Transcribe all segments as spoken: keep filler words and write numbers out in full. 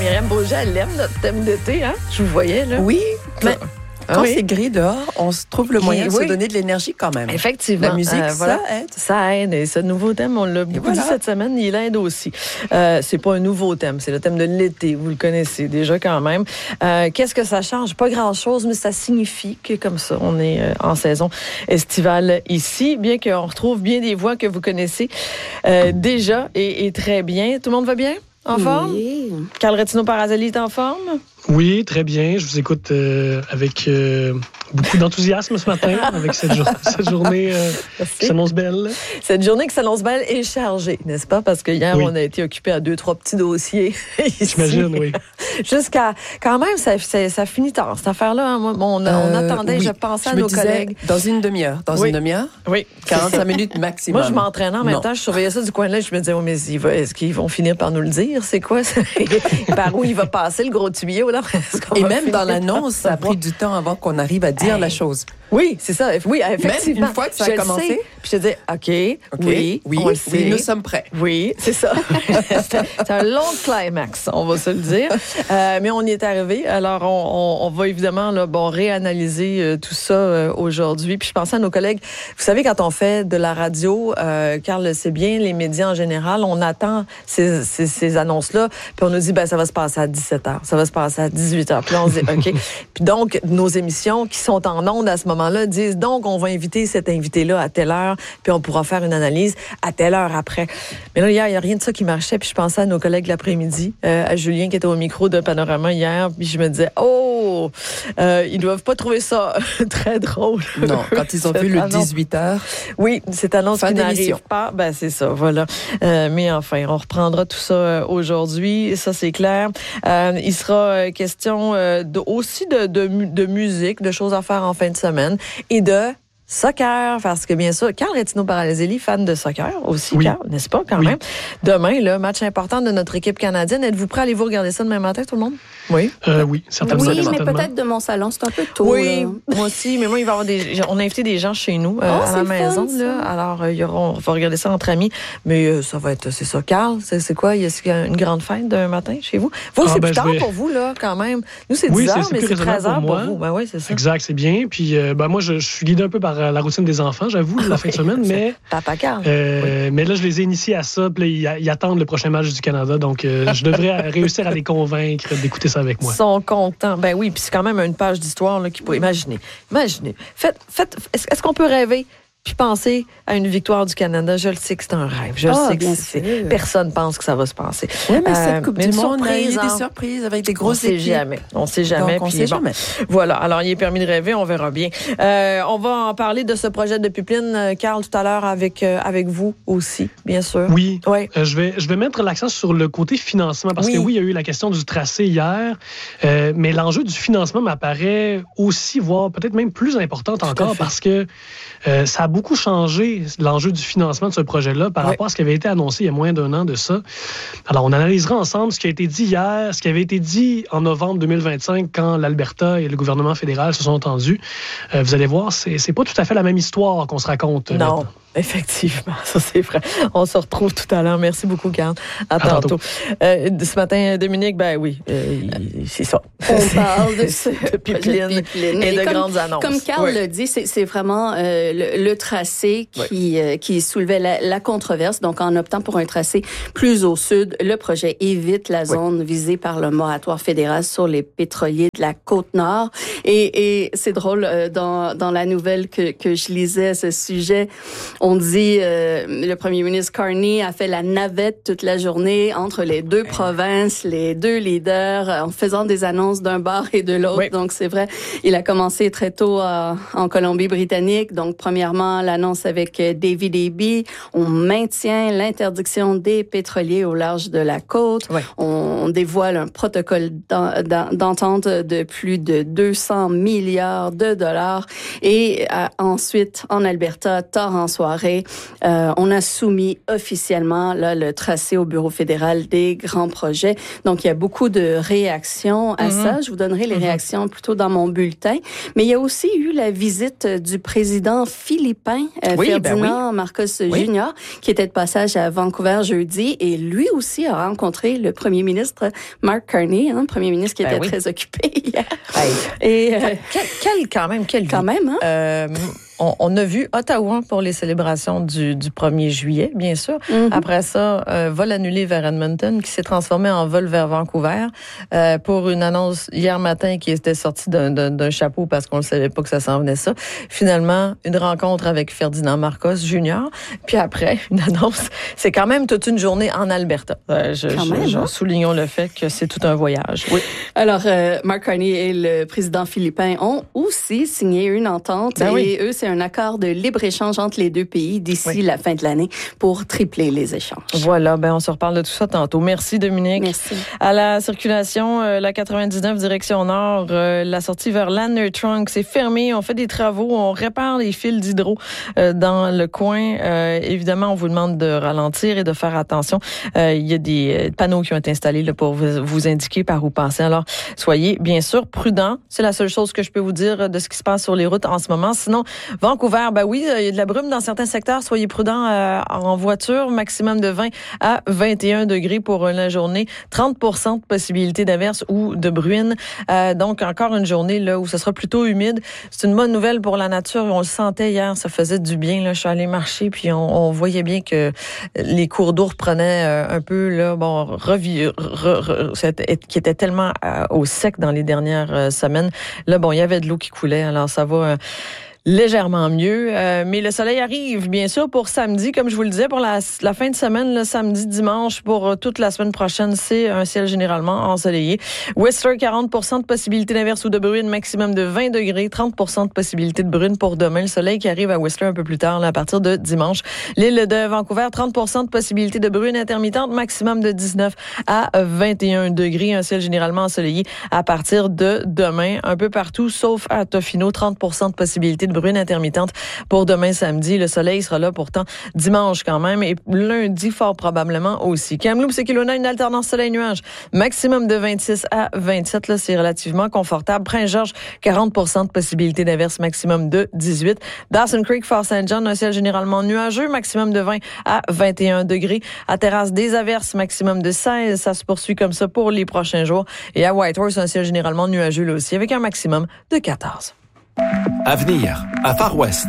Myriam Beaujais, elle aime notre thème d'été, hein? Je vous voyais, là. Oui, mais quand oui. c'est gris dehors, on se trouve le moyen Et, de oui. se donner de l'énergie quand même. Effectivement. La musique, euh, ça voilà. aide. Ça aide. Et ce nouveau thème, on l'a beaucoup voilà. dit cette semaine, il aide aussi. Euh, c'est pas un nouveau thème, c'est le thème de l'été. Vous le connaissez déjà quand même. Euh, qu'est-ce que ça change? Pas grand-chose, mais ça signifie que comme ça, on est euh, en saison estivale ici, bien qu'on retrouve bien des voix que vous connaissez euh, déjà et, et très bien. Tout le monde va bien? En forme? Oui. Carl Retino-Parazelli est en forme? Oui, très bien. Je vous écoute euh, avec euh, beaucoup d'enthousiasme ce matin, avec cette, jour- cette journée euh, qui s'annonce belle. Cette journée qui s'annonce belle est chargée, n'est-ce pas? Parce que hier, Oui. on a été occupé à deux, trois petits dossiers. Ici. J'imagine, oui. Jusqu'à... Quand même, ça, ça, ça finit tard, cette affaire-là. Hein. Moi, bon, on, a- on Euh, attendait, oui. je pensais je à me nos disais, collègues. Dans une demi-heure. Dans Oui. une demi-heure? Oui. quarante-cinq minutes maximum. Moi, je m'entraînais en même Non. temps. Je surveillais ça du coin là. Je me disais, oh, mais il va, est-ce qu'ils vont finir par nous le dire? C'est quoi ça? Par où il va passer le gros tuyau, là? Est-ce qu'on Et va même finir dans l'annonce, ça a par pris du temps avant qu'on arrive à dire Hey. la chose. Oui, c'est ça. Oui, effectivement. Même une fois que ça a Je le commencé? sais. Puis je te dis, OK, OK? oui, oui, on le oui, sait. nous sommes prêts. Oui, c'est ça. c'est, c'est un long climax, on va se le dire. Euh, mais on y est arrivé. Alors, on, on, on va évidemment là, bon, réanalyser euh, tout ça euh, aujourd'hui. Puis je pensais à nos collègues. Vous savez, quand on fait de la radio, euh, Carl le sait bien, les médias en général, on attend ces, ces, ces annonces-là. Puis on nous dit, ben ça va se passer à dix-sept heures, ça va se passer à dix-huit heures. Puis là, on se dit, OK. Puis donc, nos émissions qui sont en ondes à ce moment-là disent, donc, on va inviter cet invité-là à telle heure, puis on pourra faire une analyse à telle heure après. Mais là, hier, il n'y a rien de ça qui marchait, puis je pensais à nos collègues l'après-midi, euh, à Julien qui était au micro de Panorama hier, puis je me disais, oh, euh, ils doivent pas trouver ça très drôle. Non, quand ils ont vu le dix-huit heures. Oui, cette annonce Fin qui n'arrive d'émission. pas, ben c'est ça, voilà. Euh, mais enfin, on reprendra tout ça euh, aujourd'hui, ça c'est clair. Euh, il sera euh, question euh, de, aussi de, de, mu- de musique, de choses à faire en fin de semaine et de soccer, parce que bien sûr, Carl Retino-Parazelli, fan de soccer aussi, Oui. Carl, n'est-ce pas, quand Oui. même? Demain, le match important de notre équipe canadienne. Êtes-vous prêt à aller vous regarder ça demain matin, tout le monde? Oui. Euh, oui, certainement. Oui, mais certainement. peut-être de mon salon, c'est un peu tôt. Oui, là. moi aussi, mais moi, il va y avoir des. On a invité des gens chez nous euh, Oh, à c'est la le maison, fun, là. ça. Alors, euh, il y aura, on va regarder ça entre amis, mais euh, ça va être, c'est ça. Carl, c'est, c'est quoi? Est-ce qu'il y a une grande fête d'un matin chez vous? Vous, Ah, c'est ben, plus je tard vais- pour vous, là, quand même. Nous, c'est Oui, dix c'est- heures, c'est mais plus c'est raisonnable treize heures pour pour, moi. vous. Ben oui, c'est ça. Exact, c'est bien. Puis, euh, ben, moi, je, je suis guidé un peu par euh, la routine des enfants, j'avoue, la fin de semaine, mais, Papa Carl. euh, mais là, je les ai initiés à ça. Puis là, ils, ils attendent le prochain match du Canada. Donc, euh, je devrais réussir à les convaincre d'écouter ça avec moi. Ils sont contents. Ben oui, puis c'est quand même une page d'histoire là, qui peut imaginer. Imaginez. Faites, faites, est-ce, est-ce qu'on peut rêver puis penser à une victoire du Canada? Je le sais que c'est un rêve. Je le Ah, sais que bien c'est, sûr. personne pense que ça va se passer. Oui, mais Euh, cette Coupe mais du une Monde a eu surprise, des hein. surprises avec des On grosses sait équipes. jamais. On sait jamais. Donc, on puis sait bon. jamais. Voilà. Alors, il est permis de rêver. On verra bien. Euh, on va en parler de ce projet de pipeline, euh, Carl, tout à l'heure avec, euh, avec vous aussi, bien sûr. Oui, Oui. Euh, je, vais, je vais mettre l'accent sur le côté financement parce Oui. que oui, il y a eu la question du tracé hier, euh, mais l'enjeu du financement m'apparaît aussi, voire peut-être même plus importante à encore fait. parce que euh, ça a beaucoup changé l'enjeu du financement de ce projet-là par Oui. rapport à ce qui avait été annoncé il y a moins d'un an de ça. Alors, on analysera ensemble ce qui a été dit hier, ce qui avait été dit en novembre deux mille vingt-cinq quand l'Alberta et le gouvernement fédéral se sont entendus. Euh, vous allez voir, c'est, c'est pas tout à fait la même histoire qu'on se raconte. euh, Non, maintenant. effectivement, ça c'est vrai. On se retrouve tout à l'heure. Merci beaucoup, Carl. À, À tantôt. tantôt. Euh, ce matin, Dominique, ben oui, euh, il- c'est ça. On parle de, de ce pipeline projet de pipeline. et de comme, grandes annonces. Comme Carl Oui. l'a dit, c'est, c'est vraiment euh, le, le tracé qui, euh, qui soulevait la, la controverse. Donc, en optant pour un tracé plus au sud, le projet évite la zone visée par le moratoire fédéral sur les pétroliers de la Côte-Nord. Et, et c'est drôle, euh, dans, dans la nouvelle que, que je lisais à ce sujet, on dit euh, le premier ministre Carney a fait la navette toute la journée entre les deux provinces, les deux leaders, en faisant des annonces d'un bord et de l'autre. Oui. Donc, c'est vrai, il a commencé très tôt euh, en Colombie-Britannique. Donc, premièrement, l'annonce avec euh, David Eby. On maintient l'interdiction des pétroliers au large de la côte. Oui. On, on dévoile un protocole d'en- d'en- d'entente de plus de deux cents milliards de dollars. Et euh, ensuite, en Alberta, tard en soirée, euh, on a soumis officiellement là, le tracé au Bureau fédéral des grands projets. Donc, il y a beaucoup de réactions à Mm-hmm. ça. Je vous donnerai les mm-hmm. réactions plutôt dans mon bulletin. Mais il y a aussi eu la visite du président philippin, euh, oui, Ferdinand ben oui. Marcos oui. Junior, qui était de passage à Vancouver jeudi. Et lui aussi a rencontré le premier ministre Mark Carney, hein, premier ministre qui ben était oui. très occupé hier. Hey. Et, euh, quel, quel, quand même, quel Quand même, hein? Euh, On, on a vu Ottawa pour les célébrations du, du premier juillet, bien sûr. Mm-hmm. Après ça, euh, vol annulé vers Edmonton, qui s'est transformé en vol vers Vancouver, euh, pour une annonce hier matin qui était sortie d'un, d'un, d'un chapeau parce qu'on ne savait pas que ça s'en venait ça. Finalement, une rencontre avec Ferdinand Marcos Junior Puis après, une annonce. C'est quand même toute une journée en Alberta. Euh, je, quand je, même, je, hein? Soulignons le fait que c'est tout un voyage. Oui. Alors, euh, Mark Carney et le président philippin ont aussi signé une entente. Ben et oui. eux, c'est un accord de libre-échange entre les deux pays d'ici oui. la fin de l'année pour tripler les échanges. Voilà, ben on se reparle de tout ça tantôt. Merci Dominique. Merci. À la circulation, euh, la quatre-vingt-dix-neuf direction nord, euh, la sortie vers Lander Trunk, c'est fermé. On fait des travaux, on répare les fils d'hydro euh, dans le coin. Euh, évidemment, on vous demande de ralentir et de faire attention. Euh, il y a des panneaux qui ont été installés là, pour vous, vous indiquer par où passer. Alors, soyez bien sûr prudents. C'est la seule chose que je peux vous dire de ce qui se passe sur les routes en ce moment. Sinon, Vancouver, ben oui, il y a de la brume dans certains secteurs. Soyez prudents euh, en voiture. Maximum de vingt à vingt et un degrés pour la journée. trente pour cent de possibilité d'averse ou de bruine. Euh, donc, encore une journée là où ce sera plutôt humide. C'est une bonne nouvelle pour la nature. On le sentait hier, ça faisait du bien. Là. Je suis allée marcher, puis on, on voyait bien que les cours d'eau reprenaient euh, un peu, là, bon, revi, re, re, qui était tellement euh, au sec dans les dernières euh, semaines. Là, bon, il y avait de l'eau qui coulait, alors ça va... Euh, légèrement mieux, euh, mais le soleil arrive, bien sûr, pour samedi, comme je vous le disais, pour la, la fin de semaine, le samedi, dimanche, pour euh, toute la semaine prochaine, c'est un ciel généralement ensoleillé. Whistler, quarante pour cent de possibilité d'averse ou de bruine, maximum de vingt degrés, trente pour cent de possibilité de bruine pour demain. Le soleil qui arrive à Whistler un peu plus tard, là, à partir de dimanche. L'île de Vancouver, trente pour cent de possibilité de bruine intermittente, maximum de dix-neuf à vingt et un degrés, un ciel généralement ensoleillé à partir de demain, un peu partout, sauf à Tofino, trente pour cent de possibilité de bruine intermittente pour demain samedi. Le soleil sera là pourtant dimanche quand même et lundi fort probablement aussi. Kamloops et Kelowna, une alternance soleil-nuage. Maximum de vingt-six à vingt-sept. Là, c'est relativement confortable. Prince-Georges, quarante pour cent de possibilité d'averse, maximum de dix-huit. Dawson Creek, Fort Saint John, un ciel généralement nuageux, maximum de vingt à vingt et un degrés. À Terrasse, des averses, maximum de seize. Ça se poursuit comme ça pour les prochains jours. Et à Whitehorse, un ciel généralement nuageux là aussi, avec un maximum de quatorze. Avenir, à Far West.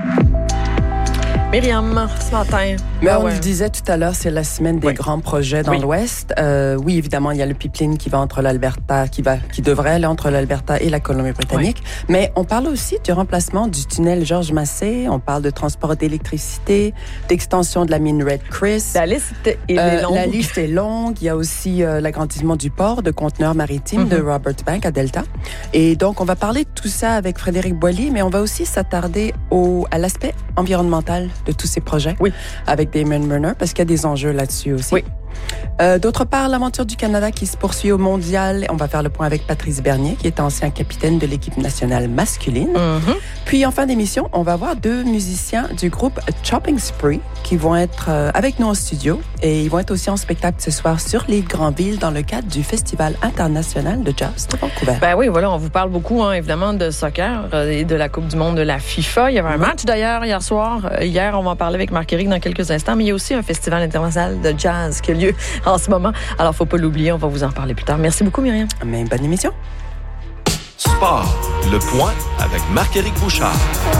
Myriam, ce matin. Mais ah on ouais. le disait tout à l'heure, c'est la semaine des oui. grands projets dans oui. l'Ouest. Euh, oui, évidemment, il y a le pipeline qui va entre l'Alberta, qui va, qui devrait aller entre l'Alberta et la Colombie-Britannique. Oui. Mais on parle aussi du remplacement du tunnel Georges Massé. On parle de transport d'électricité, d'extension de la mine Red Chris. La liste est euh, longue. La liste est longue. Il y a aussi euh, l'agrandissement du port de conteneurs maritimes mm-hmm. de Robert Bank à Delta. Et donc, on va parler de tout ça avec Frédéric Boilly, mais on va aussi s'attarder au, à l'aspect environnemental de tous ces projets. Oui. Avec Damon Murner, parce qu'il y a des enjeux là-dessus aussi. Oui. Euh, d'autre part, l'aventure du Canada qui se poursuit au mondial. On va faire le point avec Patrice Bernier, qui est ancien capitaine de l'équipe nationale masculine. Mm-hmm. Puis, en fin d'émission, on va voir deux musiciens du groupe Chopping Spree qui vont être euh, avec nous en studio. Et ils vont être aussi en spectacle ce soir sur l'île Granville dans le cadre du Festival international de jazz de Vancouver. Ben oui, voilà, on vous parle beaucoup, hein, évidemment, de soccer euh, et de la Coupe du monde de la FIFA. Il y avait un mm-hmm. match d'ailleurs hier soir. Euh, hier, on va en parler avec Marc-Éric dans quelques instants. Mais il y a aussi un festival international de jazz qui a lieu en ce moment. Alors, faut pas l'oublier, on va vous en parler plus tard. Merci beaucoup, Myriam. Mais bonne émission. Sport, le point avec Marc-Éric Bouchard.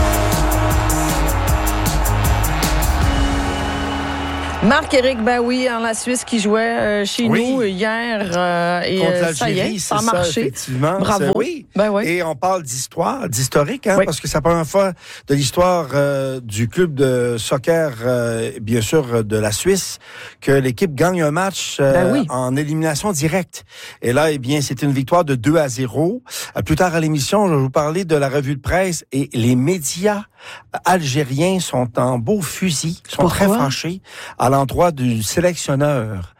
Marc-Éric, ben oui, en la Suisse qui jouait euh, chez oui. nous hier. Euh, et Contre euh, l'Algérie, ça y est, c'est ça a ça, marché. effectivement. Bravo. C'est, oui. Ben oui. Et on parle d'histoire, d'historique, hein, oui. parce que c'est la première fois de l'histoire euh, du club de soccer, euh, bien sûr, de la Suisse, que l'équipe gagne un match euh, ben oui. en élimination directe. Et là, eh bien, c'est une victoire de deux à zéro. Euh, plus tard à l'émission, je vais vous parler de la revue de presse et les médias algériens sont en beau fusil, sont Pourquoi? très fâchés à l'endroit du sélectionneur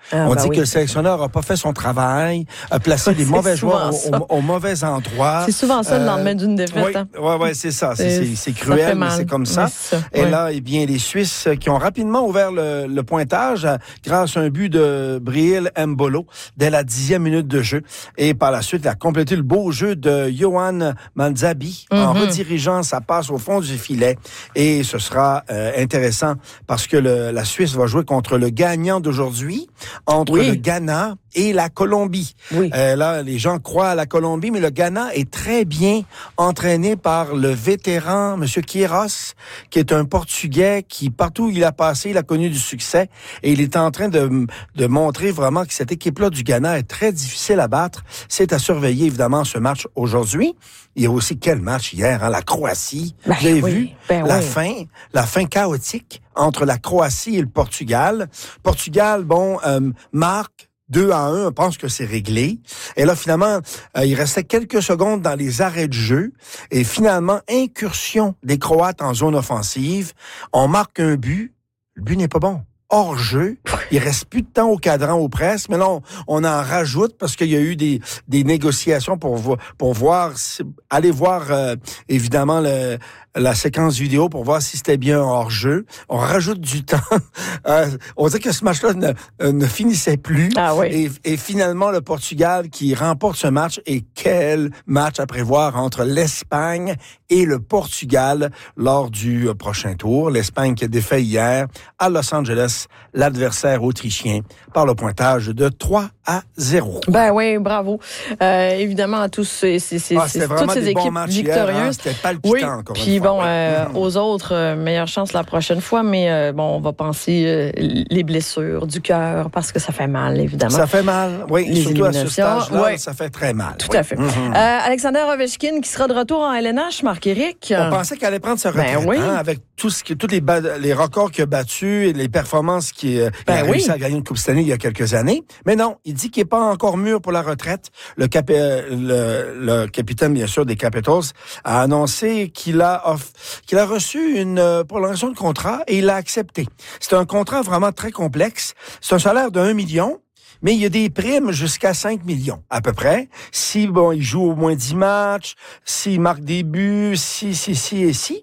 Ah, On ben dit oui, que le sélectionneur n'a pas fait son travail, a placé Oui, les c'est mauvais souvent joueurs au, au, au mauvais endroit. C'est souvent ça le lendemain d'une défaite. Oui, hein. ouais, ouais, c'est ça. C'est, c'est, c'est Ça cruel, fait mais mal. c'est comme ça. Ouais, c'est ça. Et Ouais. là, eh bien, les Suisses qui ont rapidement ouvert le, le pointage euh, grâce à un but de Breel Mbolo dès la dixième minute de jeu. Et par la suite, il a complété le beau jeu de Johan Manzabi mm-hmm. en redirigeant sa passe au fond du filet. Et ce sera euh, intéressant parce que le, la Suisse va jouer contre le gagnant d'aujourd'hui, entre oui. le Ghana et la Colombie. Oui. Euh, là, les gens croient à la Colombie, mais le Ghana est très bien entraîné par le vétéran, M. Queiroz, qui est un Portugais qui, partout où il a passé, il a connu du succès. Et il est en train de, de montrer vraiment que cette équipe-là du Ghana est très difficile à battre. C'est à surveiller, évidemment, ce match aujourd'hui. Il y a aussi quel match hier, hein? La Croatie. Ben, Vous avez oui. vu ben, la oui. fin, la fin chaotique entre la Croatie et le Portugal. Portugal, bon, euh, marque deux à un, on pense que c'est réglé. Et là, finalement, euh, il restait quelques secondes dans les arrêts de jeu. Et finalement, incursion des Croates en zone offensive. On marque un but. Le but n'est pas bon. Hors jeu. Il reste plus de temps au cadran aux presses, mais là, on, on en rajoute parce qu'il y a eu des, des négociations pour, vo- pour voir, aller voir, euh, évidemment, le, la séquence vidéo pour voir si c'était bien hors jeu. On rajoute du temps. euh, on dit que ce match-là ne, euh, ne finissait plus. Ah oui. Et, et finalement, le Portugal qui remporte ce match. Et quel match à prévoir entre l'Espagne et le Portugal lors du euh, prochain tour. L'Espagne qui a défait hier à Los Angeles l'adversaire autrichien par le pointage de trois à zéro. Ben oui, bravo. Euh, évidemment, à tous ces, ces, ces, Ah, ces, c'était toutes ces des bons équipes matchs hier, victorieuses. hein? C'était palpitant, oui, encore une puis fois. bon, ouais. euh, mmh. aux autres, euh, meilleure chance la prochaine fois, mais euh, bon, on va penser euh, les blessures du cœur parce que ça fait mal, évidemment. Ça fait mal, oui, Les surtout à ce éliminations, stage-là, ouais. ça fait très mal. Tout oui. à fait. Mmh. Euh, Alexander Ovechkin qui sera de retour en L N H, Marc-Éric. On pensait qu'elle allait prendre sa retraite, Ben oui. hein, avec tout ce qui, tous les, ba- les records qu'il a battus et les performances qu'il euh, Ben il a oui. réussi à gagner une Coupe Stanley il y a quelques années. Mais non, il dit qu'il n'est pas encore mûr pour la retraite. Le, cap- le, le capitaine, bien sûr, des Capitals a annoncé qu'il a, off- qu'il a reçu une euh, prolongation de contrat et il l'a accepté. C'est un contrat vraiment très complexe. C'est un salaire de un million. Mais il y a des primes jusqu'à cinq millions, à peu près. Si, bon, il joue au moins dix matchs, s'il marque des buts, si, si, si et si.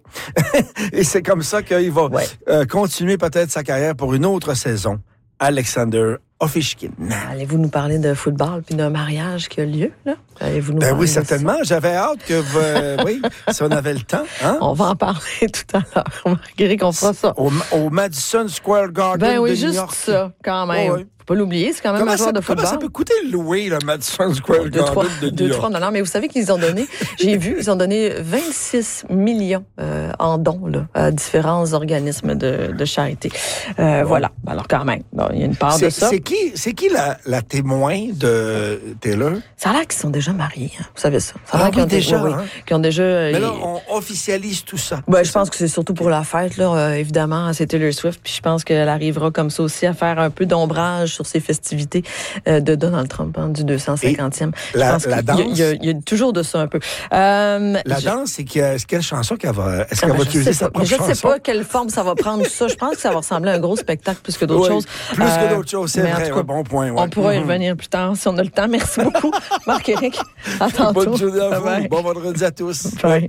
Et c'est comme ça qu'il va Ouais. euh, continuer peut-être sa carrière pour une autre saison. Alexander Ovechkin. Allez-vous nous parler de football puis d'un mariage qui a lieu, là? Allez-vous nous Ben parler oui, de ça? certainement. J'avais hâte que vous, euh, oui, si on avait le temps, hein? On va en parler tout à l'heure. Marc-Éric, on fera ça. Au, au Madison Square Garden Ben oui, de juste New York. ça, quand même. Oh, oui. Faut pas l'oublier, c'est quand même Comment un joueur ça, de comment football. ça peut coûter louer le Madison Square Deux, Garden trois, de New deux, York? trois dollars. Mais vous savez qu'ils ont donné, j'ai vu, ils ont donné vingt-six millions euh, en dons là, à différents organismes de, de charité. Euh, Bon. Voilà. Alors quand même, bon, il y a une part C'est, de ça. c'est qui, c'est qui la, la témoin de Taylor? Ça a l'air qu'ils sont déjà mariés, hein. Vous savez ça. Ça a Ah l'air qu'ils oui, ont déjà, oui, oui, hein. qu'ils ont déjà. Mais euh, là, on officialise tout ça. Ben, je pense que c'est surtout pour la fête, là. Euh, évidemment, c'est Taylor Swift. Puis je pense qu'elle arrivera comme ça aussi à faire un peu d'ombrage sur ses festivités euh, de Donald Trump, hein, du deux cent cinquantième. Je la- pense la qu'il y a- il y, a, danse? il y a toujours de ça un peu. Euh, La je- danse, c'est que, quelle chanson qu'elle va, est-ce Ah, qu'elle ben, va je utiliser sais sa pas. Mais propre je ne sais chanson? pas quelle forme ça va prendre, tout ça. Je pense que ça va ressembler à un gros spectacle plus que d'autres Oui, choses. plus Euh, que d'autres choses, c'est mais en vrai. tout cas, Un bon point, ouais. On pourra y Mhm. revenir plus tard si on a le temps. Merci beaucoup, Marc-Éric. À tantôt. Bonne journée à vous. Bye-bye. Bon vendredi à tous. Bye.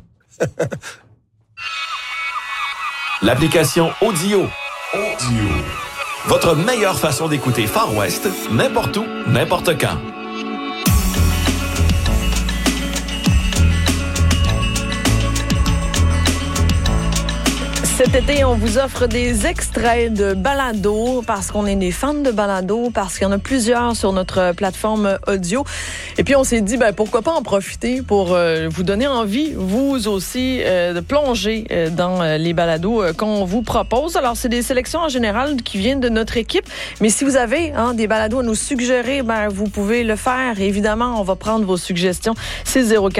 L'application Audio. Audio. Votre meilleure façon d'écouter Far West, n'importe où, n'importe quand. Cet été, on vous offre des extraits de balado parce qu'on est des fans de balado, parce qu'il y en a plusieurs sur notre plateforme audio. Et puis, on s'est dit, ben, pourquoi pas en profiter pour euh, vous donner envie, vous aussi, euh, de plonger euh, dans euh, les balados euh, qu'on vous propose. Alors, c'est des sélections en général qui viennent de notre équipe. Mais si vous avez hein, des balados à nous suggérer, ben, vous pouvez le faire. Évidemment, on va prendre vos suggestions. C'est zéro quatre